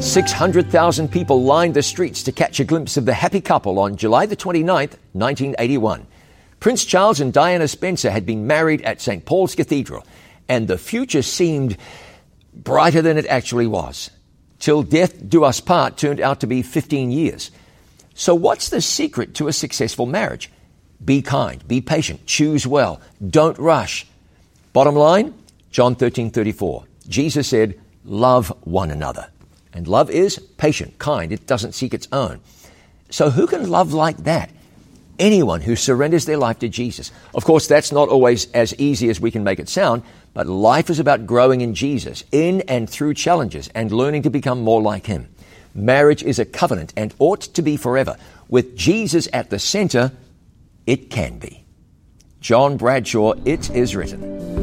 600,000 people lined the streets to catch a glimpse of the happy couple on July the 29th, 1981. Prince Charles and Diana Spencer had been married at St. Paul's Cathedral, and the future seemed brighter than it actually was. Till Death Do Us Part turned out to be 15 years. So what's the secret to a successful marriage? Be kind, be patient, choose well, don't rush. Bottom line, John 13:34. Jesus said, love one another. And love is patient, kind. It doesn't seek its own. So who can love like that? Anyone who surrenders their life to Jesus. Of course, that's not always as easy as we can make it sound, but life is about growing in Jesus, in and through challenges, and learning to become more like Him. Marriage is a covenant and ought to be forever. With Jesus at the center, it can be. John Bradshaw, It Is Written.